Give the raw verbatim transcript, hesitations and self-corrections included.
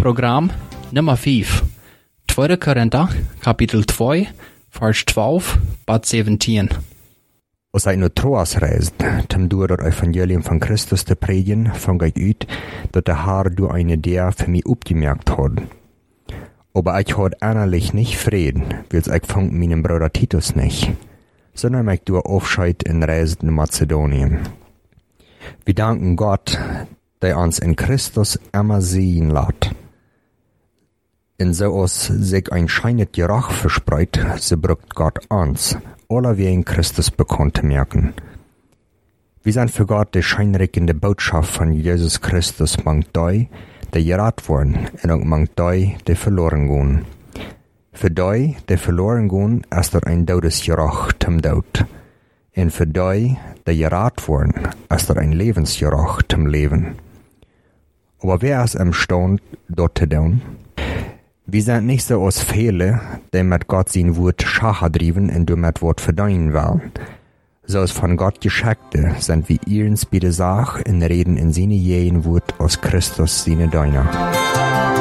Programm Nummer vijf. Tweede Korinther, kapitel twee, vers twaalf bis zeventien. Als ik naar Troas reist, om door het evangelium van Christus te predigen, vang ik uit dat de Herr door eine idee für mich opgemerkt hat. Aber ich had innerlich nicht Frieden, weil ich von meinem Bruder Titus nicht, sondern ich durch Aufscheid in Reisen in Mazedonien. Wir danken Gott, der uns in Christus immer sehen lässt. Und so aus sich ein scheinet Geruch verspreit, so brückt Gott uns, alle wir in Christus bekannt zu merken. Wir sind für Gott die scheinreckende Botschaft von Jesus Christus mangt die, die gerat worden, und auch mangt die, die verloren gehen. Für die, die verloren gehen, ist dort ein Todesgeruch zum Tod. Und für die, die gerat worden, ist dort ein Lebensgeruch zum Leben. Aber wer ist imstande, dort zu tun? Wir sind nicht so aus viele, die mit Gott sein Wort Schacher driven und damit Wort verdienen wollen. So als von Gott Geschickte sind wir ihrens bei der Sache und reden in seine jähen Wort aus Christus seine Deiner.